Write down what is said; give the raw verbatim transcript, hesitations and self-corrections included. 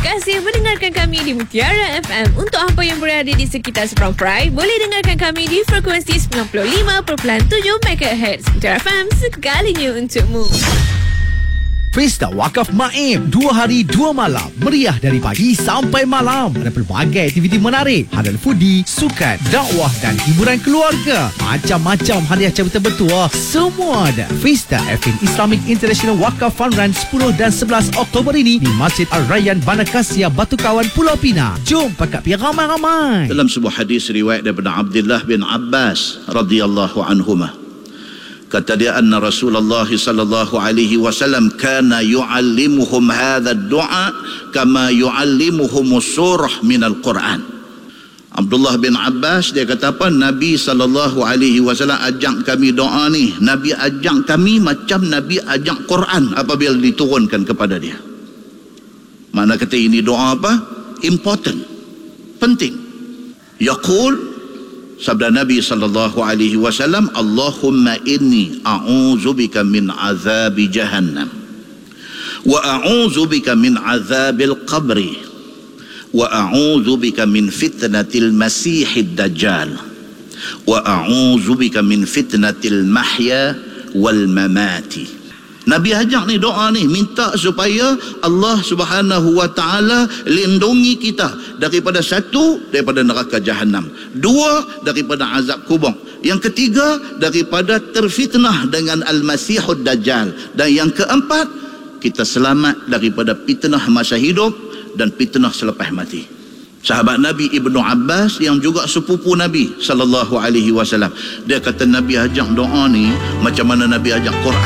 kasih mendengarkan kami di Mutiara F M. Untuk apa yang berada di sekitar Seberang Perai, boleh dengarkan kami di frekuensi sembilan puluh lima perpuluhan tujuh megahertz. Mutiara F M, segalinya untukmu. Pesta Wakaf Maim, dua hari dua malam, meriah dari pagi sampai malam. Ada pelbagai aktiviti menarik, halal foodie, sukan, dakwah dan hiburan keluarga. Macam-macam hadiah cabut bertuah, semua ada. Pesta Effin Islamic International Wakaf Fun Run sepuluh dan sebelas Oktober ini di Masjid Al-Rayyan Bana Kasia, Batu Kawan, Pulau Pinang. Jom pakat pergi ramai-ramai. Dalam sebuah hadis riwayat daripada Abdullah bin Abbas radhiyallahu anhumah, kata dia, anna Rasulullah sallallahu alaihi wasallam kana yu'allimuhum hadha ad-du'a kama yu'allimuhum surah min al-Quran. Abdullah bin Abbas dia kata apa? Nabi sallallahu alaihi wasallam ajak kami doa ni, Nabi ajak kami macam Nabi ajak Quran apabila diturunkan kepada dia. Mana kata ini doa apa? Important, penting. Yaqul, sabda Nabi sallallahu alaihi wasallam, Allahumma inni a'udzubika min azabi jahannam wa a'udzubika min azabil qabri wa a'udzubika min fitnatil masihid dajjal wa a'udzubika min fitnatil mahya wal mamati. Nabi ajak ni doa ni, minta supaya Allah Subhanahu wa taala lindungi kita daripada satu, daripada neraka jahanam, dua, daripada azab kubur, yang ketiga, daripada terfitnah dengan al-masihud dajjal, dan yang keempat, kita selamat daripada fitnah masa hidup dan fitnah selepas mati. Sahabat Nabi Ibnu Abbas yang juga sepupu Nabi sallallahu alaihi wasallam, dia kata Nabi ajak doa ni macam mana Nabi ajak Quran.